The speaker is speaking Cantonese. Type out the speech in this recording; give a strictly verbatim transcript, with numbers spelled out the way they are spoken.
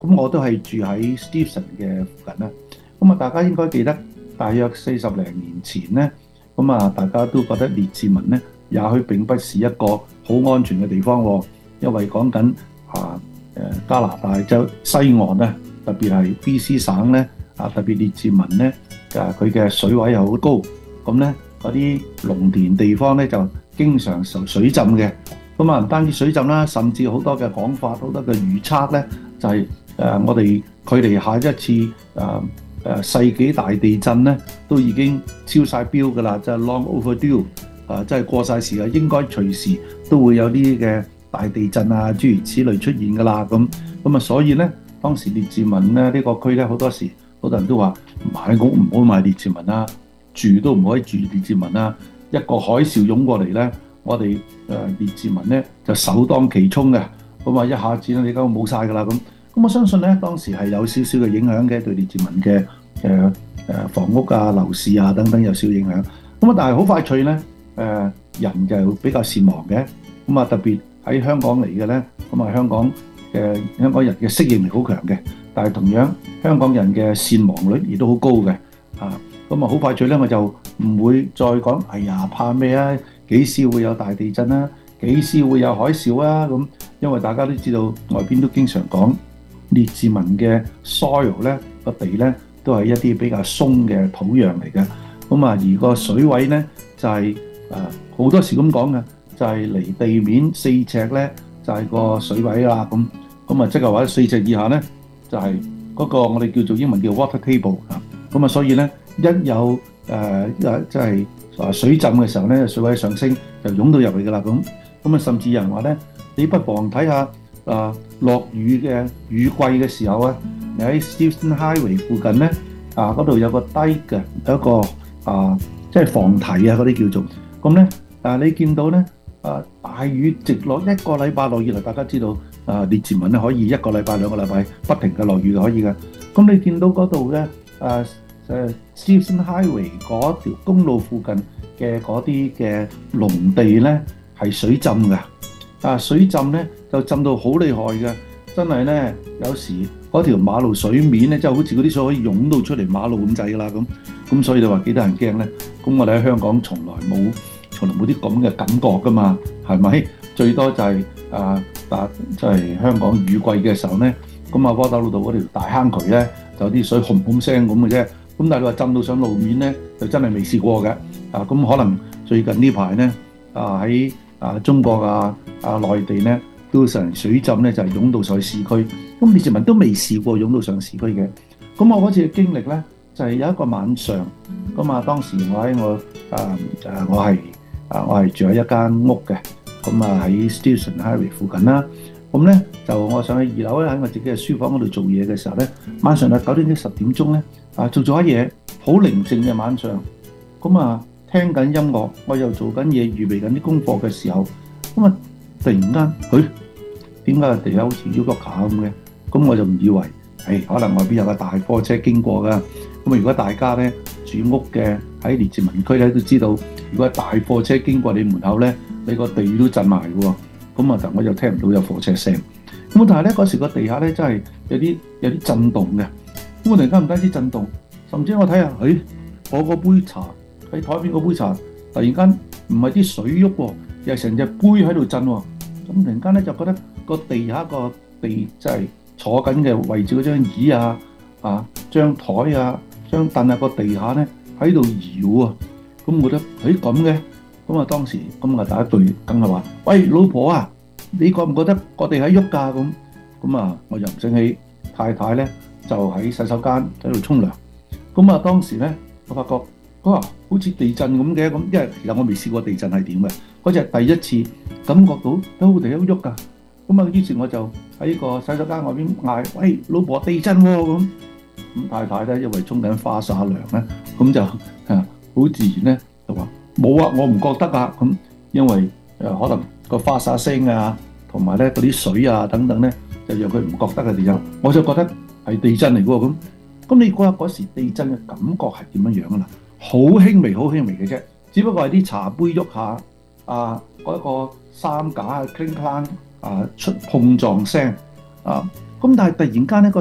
咁我都係住喺 Steveston 嘅附近啦。咁啊，大家應該記得，大約四十零年前咧，咁啊，大家都覺得列治文咧，也許並不是一個好安全嘅地方喎，因為講緊啊誒加拿大州西岸咧，特別係 B C 省咧，啊特別列治文咧，啊佢嘅水位又好高，咁咧嗰啲農田地方咧就經常受水浸嘅。咁啊，唔單止水浸啦，甚至好多嘅講法、好多嘅預測咧，就係、是、誒、呃、我哋距離下一次誒誒、呃呃、世紀大地震咧，都已經超晒標㗎啦，就係、是、long overdue 啊，即係過晒時啊，應該隨時都會有啲嘅大地震啊，諸如此類出現㗎啦。咁咁啊，所以咧，當時列治文咧呢、這個區咧，好多時好多人都話買屋唔好買列治文啦，住都唔可以住列治文啦，一個海嘯湧過嚟咧。我哋誒列治文咧就首當其衝嘅，咁啊一下子咧你而家冇晒㗎啦咁，咁我相信咧當時係有少少嘅影響嘅，對列治文嘅誒誒房屋啊、樓市啊等等有少少影響。咁啊，但係好快脆咧，誒、呃、人就比較善忘嘅，咁啊特別喺香港嚟嘅咧，咁啊香港嘅香港人嘅適應力好強嘅，但係同樣香港人嘅善忘率亦都好高嘅，啊咁啊好快脆咧我就唔會再講，哎呀怕咩啊？幾時會有大地震啊？幾時會有海嘯啊？咁因為大家都知道外邊都經常講列治文嘅 soil 咧個地咧都係一啲比較鬆嘅土壤嚟嘅。咁啊而個水位咧就係誒好多時咁講嘅，就係、是、離地面四尺咧就係、是、個水位啦。咁咁啊即係話四尺以下咧就係、是、嗰個我哋叫做英文叫 water table 啊。咁啊所以咧一有誒誒即係。啊！水浸嘅時候咧，水位上升就湧到入嚟㗎啦。咁咁啊，甚至有人話咧，你不妨睇下啊，落雨嘅雨季嘅時候啊，你喺 Steveston Highway 附近咧啊，嗰度有個低嘅有一個啊，即係防堤啊嗰啲叫做咁咧啊，你見到咧啊，大雨直落一個禮拜落雨嚟，大家知道啊，列治文咧可以一個禮拜兩個禮拜不停嘅落雨可以嘅。咁你見到嗰度嘅啊〜誒 Steveston Highway 嗰條公路附近嘅嗰啲嘅農地咧係水浸嘅，啊水浸咧就浸到好厲害嘅，真係咧有時嗰條馬路水面咧，即係好似嗰啲水可以湧到出嚟馬路咁滯㗎啦咁，咁所以你話幾多人驚咧？咁我哋喺香港從來冇，從來冇啲咁嘅感覺㗎嘛，係咪？最多就係、是、啊，但即係香港雨季嘅時候咧，咁啊窩打老道嗰條大坑渠咧就有啲水轟轟聲咁嘅啫。咁但係你話浸到上路面咧，就真係未試過嘅。啊，咁可能最近呢排咧，啊喺啊中國啊啊內地咧，都成水浸咧，就係、是、湧到上市區。咁列治文都未試過湧到上市區嘅。咁我嗰次嘅經歷咧，就係、是、有一個晚上，咁啊當時我喺我啊啊我係啊我係住喺一間屋嘅，咁啊喺 Steveston Highway 附近啦。咁咧就我上去二樓咧，喺我自己嘅書房嗰度做嘢嘅時候咧，晚上啊九點幾十點鐘咧。啊，做咗一嘢好寧靜嘅晚上，咁啊聽緊音樂，我又做緊嘢，預備緊啲功課嘅時候，咁啊突然間，佢點解地下好似喐喐下咁嘅？咁我就唔以為，誒、哎、可能外邊有個大貨車經過㗎。咁啊，如果大家咧住屋嘅喺列治文區咧都知道，如果大貨車經過你門口咧，你個地都震埋嘅喎。咁啊，但我就聽唔到有貨車聲。咁但係咧嗰時個地下咧真係有啲有啲震動嘅。咁我突然間唔單止震動，甚至我睇下，誒、哎，我個杯茶喺台邊個杯茶，突然間唔係啲水喐喎，又係成隻杯喺度震喎。咁突然間咧就覺得個地下個地即係坐緊嘅位置嗰張椅啊、啊張台啊、張凳啊個地下咧喺度搖啊。咁我覺得誒咁嘅，咁啊當時咁啊第一句梗係話：喂老婆啊，你覺唔覺得個地下喐㗎？咁咁啊我又唔醒起，太太咧。就喺洗手間喺度沖涼，咁啊當時咧，我發覺哇，好似地震咁嘅，咁因為其實我未試過地震係點嘅，嗰隻第一次感覺到都地喺度喐㗎，咁啊於是我就喺個洗手間外邊嗌：喂老婆地震喎！咁咁太太咧因為沖緊花灑涼咧，咁就啊好自然咧就話冇啊，我唔覺得啊，咁因為誒可能個花灑聲啊，同埋咧嗰啲水啊等等咧，就讓佢唔覺得嘅地震，我就覺得。係地震嚟嘅喎，咁咁你估下嗰時地震嘅感覺係點樣樣啊？啦，好輕微，好輕微嘅啫，只不過係啲茶杯喐下，啊嗰、那個衫架啊 cling clang 啊出碰撞聲啊， 咁但係突然間呢個